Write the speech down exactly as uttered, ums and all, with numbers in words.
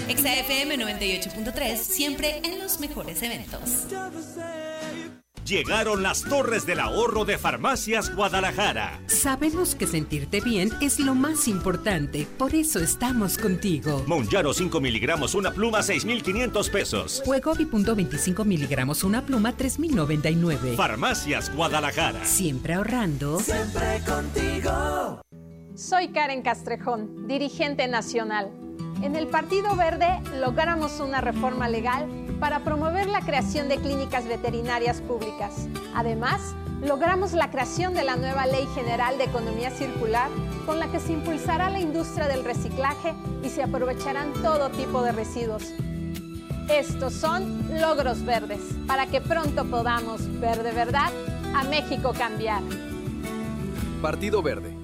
Exa F M noventa y ocho punto tres, siempre en los mejores eventos. Llegaron las Torres del Ahorro de Farmacias Guadalajara. Sabemos que sentirte bien es lo más importante, por eso estamos contigo. Monjaro cinco miligramos una pluma, seis mil quinientos pesos. Wegovy punto veinticinco miligramos una pluma, tres mil noventa y nueve. Farmacias Guadalajara. Siempre ahorrando. Siempre contigo. Soy Karen Castrejón, dirigente nacional. En el Partido Verde logramos una reforma legal para promover la creación de clínicas veterinarias públicas. Además, logramos la creación de la nueva Ley General de Economía Circular, con la que se impulsará la industria del reciclaje y se aprovecharán todo tipo de residuos. Estos son logros verdes, para que pronto podamos ver de verdad a México cambiar. Partido Verde.